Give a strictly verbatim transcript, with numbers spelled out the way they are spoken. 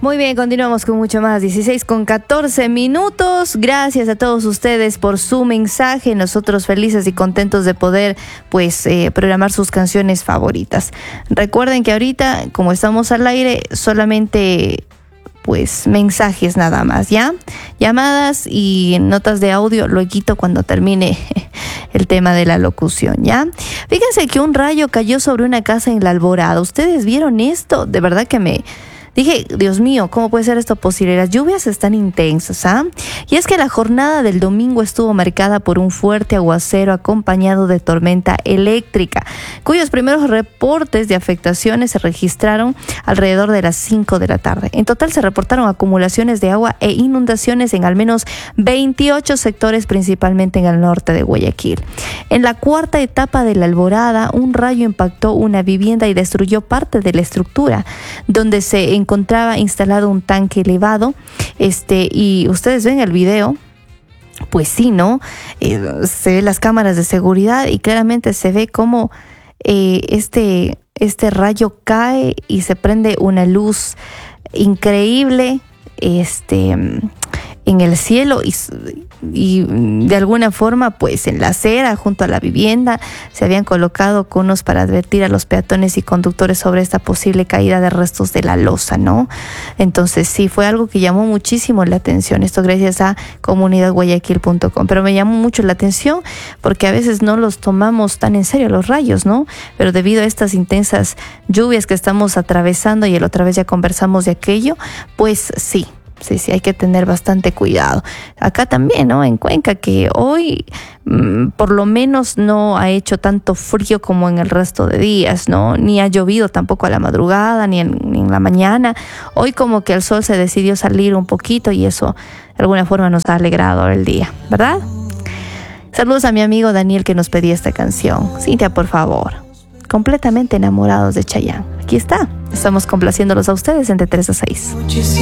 Muy bien, continuamos con mucho más. dieciséis con catorce minutos. Gracias a todos ustedes por su mensaje. Nosotros felices y contentos de poder pues eh, programar sus canciones favoritas. Recuerden que ahorita, como estamos al aire, solamente pues mensajes nada más, ¿ya? Llamadas y notas de audio lo quito cuando termine el tema de la locución, ¿ya? Fíjense que un rayo cayó sobre una casa en La Alborada. ¿Ustedes vieron esto? De verdad que me... Dije, Dios mío, ¿cómo puede ser esto posible? Las lluvias están intensas, ¿ah? Y es que la jornada del domingo estuvo marcada por un fuerte aguacero acompañado de tormenta eléctrica, cuyos primeros reportes de afectaciones se registraron alrededor de las cinco de la tarde. En total se reportaron acumulaciones de agua e inundaciones en al menos veintiocho sectores, principalmente en el norte de Guayaquil. En la cuarta etapa de La Alborada, un rayo impactó una vivienda y destruyó parte de la estructura, donde se encontraba instalado un tanque elevado, este, y ustedes ven el video, pues sí, ¿no? Eh, se ven las cámaras de seguridad y claramente se ve cómo eh, este, este rayo cae y se prende una luz increíble, este, en el cielo y, y de alguna forma pues en la acera junto a la vivienda se habían colocado conos para advertir a los peatones y conductores sobre esta posible caída de restos de la losa, ¿no? Entonces sí, fue algo que llamó muchísimo la atención, esto gracias a comunidad guayaquil punto com, pero me llamó mucho la atención porque a veces no los tomamos tan en serio los rayos, ¿no? Pero debido a estas intensas lluvias que estamos atravesando, y la otra vez ya conversamos de aquello, pues sí, Sí, sí, hay que tener bastante cuidado. Acá también, ¿no? En Cuenca, que hoy mmm, por lo menos no ha hecho tanto frío como en el resto de días, ¿no? Ni ha llovido tampoco a la madrugada, ni en, ni en la mañana. Hoy como que el sol se decidió salir un poquito y eso de alguna forma nos ha alegrado el día, ¿verdad? Saludos a mi amigo Daniel que nos pedía esta canción. Cintia, por favor. Completamente enamorados de Chayanne. Aquí está. Estamos complaciéndolos a ustedes entre tres a seis.